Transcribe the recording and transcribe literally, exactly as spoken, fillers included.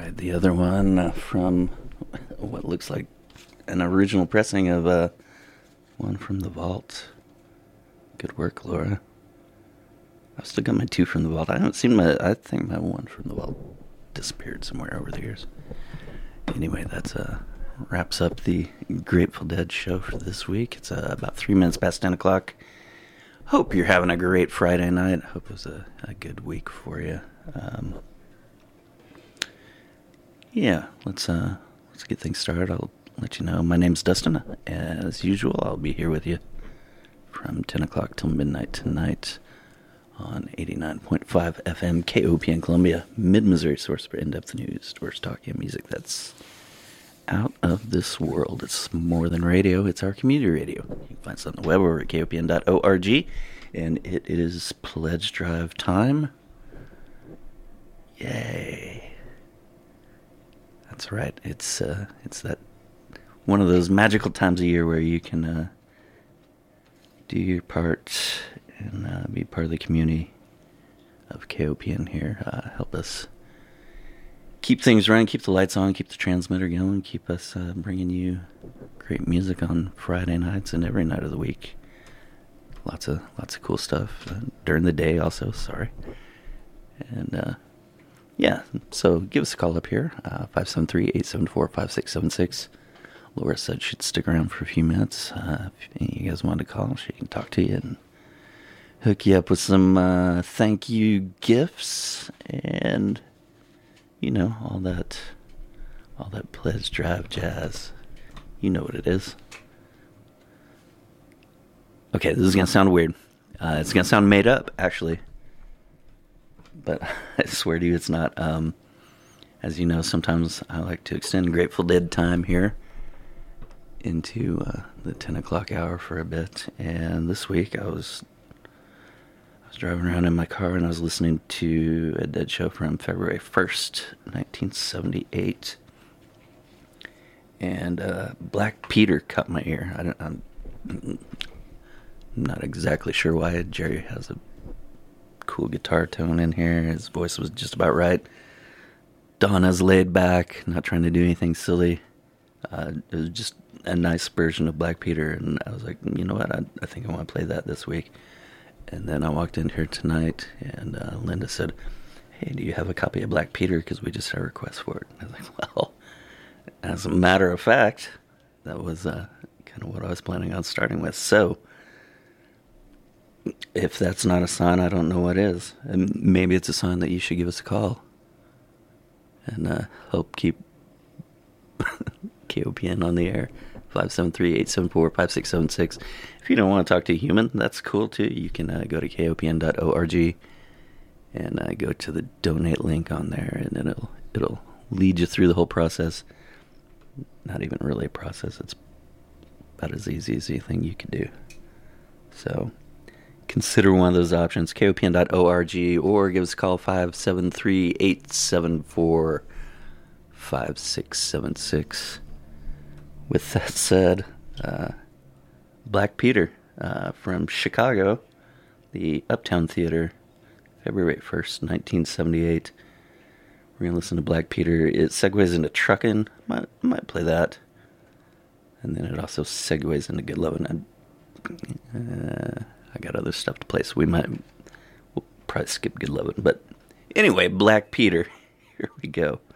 right, the other one uh, from what looks like an original pressing of uh, one from the vault. Good work, Laura. I've still got my two from the vault. I haven't seen my, I think my one from the vault disappeared somewhere over the years. Anyway, that's uh, wraps up the Grateful Dead show for this week. It's uh, about three minutes past ten o'clock. Hope you're having a great Friday night. Hope it was a, a good week for you. Um, yeah, let's uh, let's get things started. I'll let you know. My name's Dustin. As usual, I'll be here with you from ten o'clock till midnight tonight on eighty-nine point five F M K O P N Columbia, Mid-Missouri source for in-depth news, stories, talking, and music that's out of this world. It's more than radio. It's our community radio. You can find us on the web over at K O P N dot org, and it is pledge drive time. Yay. That's right. It's uh, it's that one of those magical times of year where you can uh, do your part and uh, be part of the community of K O P N here. Uh, help us keep things running, keep the lights on, keep the transmitter going, keep us uh, bringing you great music on Friday nights and every night of the week. Lots of lots of cool stuff uh, during the day also, sorry. And uh, yeah, so give us a call up here, uh, five seven three, eight seven four, five six seven six. Laura said she'd stick around for a few minutes. Uh, if you guys wanted to call, she can talk to you and hook you up with some uh, thank you gifts and, you know, all that, all that pledge drive jazz. You know what it is. Okay, this is going to sound weird. Uh, it's going to sound made up, actually. But I swear to you, it's not. Um, as you know, sometimes I like to extend Grateful Dead time here into uh, the ten o'clock hour for a bit. And this week I was I was driving around in my car and I was listening to a Dead show from February first, nineteen seventy-eight. And uh, Black Peter caught my ear. I don't, I'm not exactly sure why. Jerry has a cool guitar tone in here. His voice was just about right. Donna's laid back, not trying to do anything silly. Uh, it was just a nice version of Black Peter, and I was like, you know what, I, I think I want to play that this week. And then I walked in here tonight, and uh, Linda said, hey, do you have a copy of Black Peter? Because we just had a request for it. And I was like, well, as a matter of fact, that was uh, kind of what I was planning on starting with. So, if that's not a sign, I don't know what is. And maybe it's a sign that you should give us a call. And uh, help keep K O P N on the air. five seven three, eight seven four, five six seven six. If you don't want to talk to a human, that's cool too. You can uh, go to K O P N dot org and uh, go to the donate link on there, and then it'll, it'll lead you through the whole process. Not even really a process. It's about as easy as anything you could do. So consider one of those options, K O P N dot org, or give us a call, five seven three, eight seven four, five six seven six. With that said, uh, Black Peter uh, from Chicago, the Uptown Theater, February first, nineteen seventy-eight. We're going to listen to Black Peter. It segues into Truckin'. Might, might play that. And then it also segues into Good Lovin'. Uh, I got other stuff to play, so we might, we'll probably skip Good Lovin'. But anyway, Black Peter, here we go.